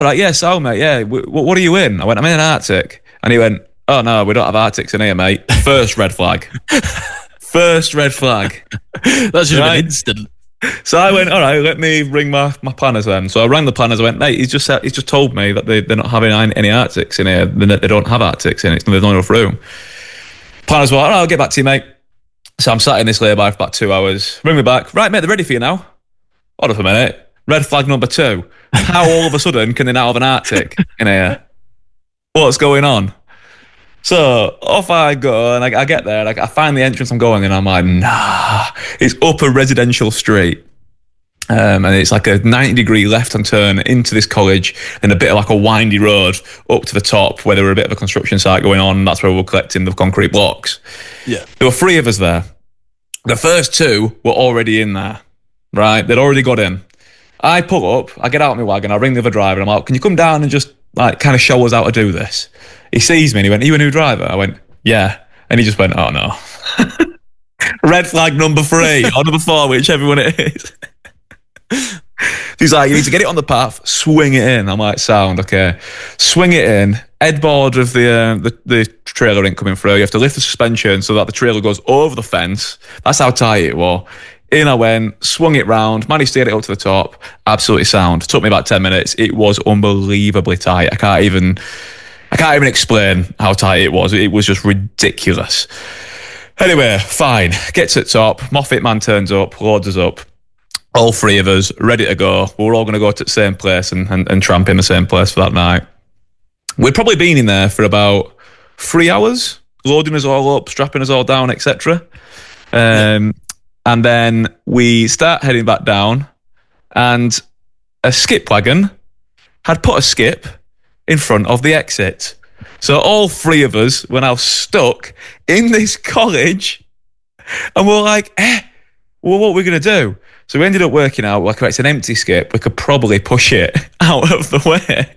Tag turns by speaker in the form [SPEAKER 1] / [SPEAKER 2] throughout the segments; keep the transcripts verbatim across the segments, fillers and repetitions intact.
[SPEAKER 1] Right, yeah, so mate, yeah. W- what are you in? I went, I'm in an Arctic. And he went, oh no, we don't have Arctics in here, mate. First red flag. First red flag.
[SPEAKER 2] That should have been instant.
[SPEAKER 1] So I went, all right, let me ring my, my planners then. So I rang the planners. I went, mate, he's just said, he's just told me that they, they're not having any Arctics in here. They don't have Arctics in it. There's not enough room. Planners were like, all right, I'll get back to you, mate. So I'm sat in this lay-by for about two hours. Ring me back. Right, mate, they're ready for you now. Hold up a minute. Red flag number two. How all of a sudden can they now have an Arctic in here? What's going on? So off I go, and I, I get there, and I, I find the entrance I'm going, and I'm like, nah, it's up a residential street. Um, and it's like a ninety degree left-hand turn into this college, and a bit of like a windy road up to the top where there were a bit of a construction site going on, and that's where we were collecting the concrete blocks.
[SPEAKER 2] Yeah.
[SPEAKER 1] There were three of us there. The first two were already in there, right? They'd already got in. I pull up, I get out of my wagon, I ring the other driver, and I'm like, can you come down and just like kind of show us how to do this? He sees me and he went, are you a new driver? I went, yeah. And he just went, oh no. Red flag number three, or number four, whichever one it is. He's like, you need to get it on the path, swing it in. I'm like, sound, okay. Swing it in, headboard of the, uh, the the trailer ain't coming through. You have to lift the suspension so that the trailer goes over the fence. That's how tight it was. In I went, swung it round, managed to get it up to the top. Absolutely sound. Took me about ten minutes. It was unbelievably tight. I can't even, I can't even explain how tight it was. It was just ridiculous. Anyway, fine. Get to the top. Moffat man turns up, loads us up. All three of us ready to go. We were all going to go to the same place and, and, and tramp in the same place for that night. We'd probably been in there for about three hours, loading us all up, strapping us all down, et cetera. Um, yeah. And then we start heading back down, and a skip wagon had put a skip in front of the exit. So all three of us were now stuck in this college, and we're like, eh, well, what are we going to do? So we ended up working out, like, it's an empty skip. We could probably push it out of the way.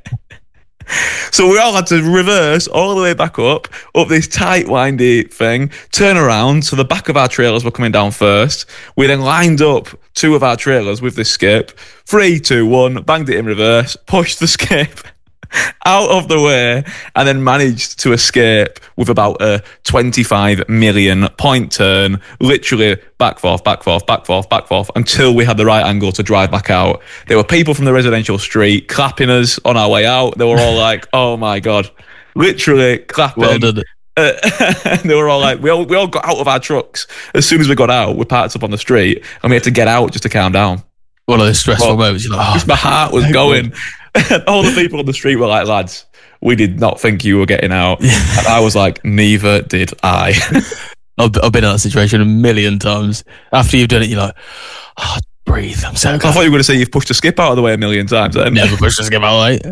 [SPEAKER 1] So we all had to reverse all the way back up, up this tight, windy thing, turn around. So the back of our trailers were coming down first. We then lined up two of our trailers with this skip. Three, two, one, banged it in reverse, pushed the skip out of the way, and then managed to escape with about a twenty-five million point turn, literally back forth, back forth, back forth, back forth, until we had the right angle to drive back out. There were people from the residential street clapping us on our way out. They were all like, oh my God, literally clapping.
[SPEAKER 2] Well done.
[SPEAKER 1] Uh, they were all like, we all, we all got out of our trucks. As soon as we got out, we parked up on the street, and we had to get out just to calm down.
[SPEAKER 2] One of those stressful
[SPEAKER 1] well,
[SPEAKER 2] moments. You're like, oh,
[SPEAKER 1] my heart was going. All the people on the street were like, lads, we did not think you were getting out. Yeah. And I was like, neither did I.
[SPEAKER 2] I've, I've been in that situation a million times. After you've done it, you're like, oh, breathe. I'm so glad.
[SPEAKER 1] I thought you were going to say you've pushed a skip out of the way a million times. Then.
[SPEAKER 2] Never pushed a skip out, mate.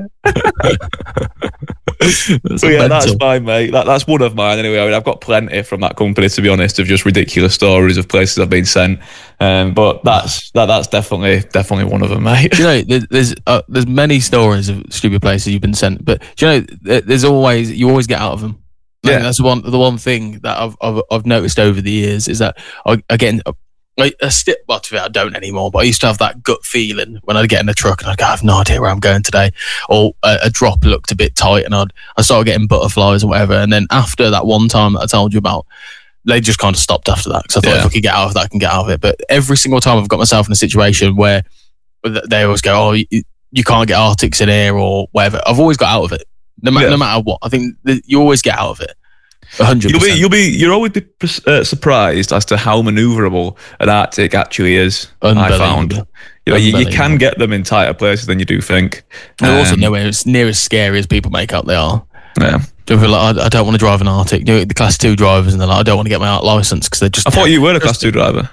[SPEAKER 1] So yeah, that's mine, mate. That, that's one of mine anyway. I mean, I've got plenty from that company, to be honest, of just ridiculous stories of places I've been sent. Um, but that's that. That's definitely definitely one of them, mate.
[SPEAKER 2] Do you know, there's uh, there's many stories of stupid places you've been sent, but do you know, there's always you always get out of them. Like, yeah, that's the one the one thing that I've I've, I've noticed over the years is that I, again. Like a stick, well, to be honest, I don't anymore, but I used to have that gut feeling when I'd get in the truck and I'd go, I have no idea where I'm going today. Or a, a drop looked a bit tight and I'd I started getting butterflies or whatever. And then after that one time that I told you about, they just kind of stopped after that because I thought yeah. if I could get out of that, I can get out of it. But every single time I've got myself in a situation where they always go, oh, you, you can't get Arctics in here or whatever. I've always got out of it, no, ma- yeah. no matter what. I think you always get out of it. one hundred percent.
[SPEAKER 1] You'll be, you'll be, you'll always be uh, surprised as to how manoeuvrable an Arctic actually is. I found, you know, you, you can get them in tighter places than you do think.
[SPEAKER 2] They're um, also nowhere as near as scary as people make out they are.
[SPEAKER 1] Yeah.
[SPEAKER 2] Do you feel like I, I don't want to drive an Arctic? You know, the class two drivers, and they're like, I don't want to get my art license because they're just.
[SPEAKER 1] I thought you were a class two driver.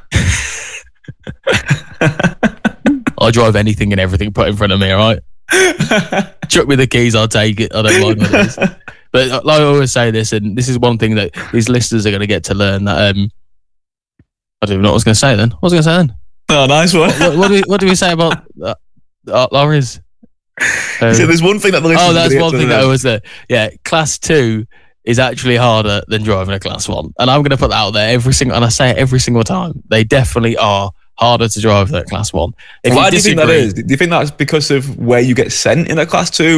[SPEAKER 2] I drive anything and everything put in front of me. All right. Chuck me the keys, I'll take it. I don't mind what it is. But like I always say this, and this is one thing that these listeners are going to get to learn. That um, I don't even know what I was going to say then. What was I going to say then?
[SPEAKER 1] Oh, nice one.
[SPEAKER 2] What, what, do, we, what do we say about uh, uh, lorries? Um,
[SPEAKER 1] so there's one thing that the listeners.
[SPEAKER 2] Oh, that's one thing that I was there. Yeah, class two is actually harder than driving a class one, and I'm going to put that out there every single. And I say it every single time. They definitely are harder to drive that class one. If
[SPEAKER 1] Why
[SPEAKER 2] you
[SPEAKER 1] do you think that
[SPEAKER 2] disagree-
[SPEAKER 1] is? Do you think that's because of where you get sent in a class two?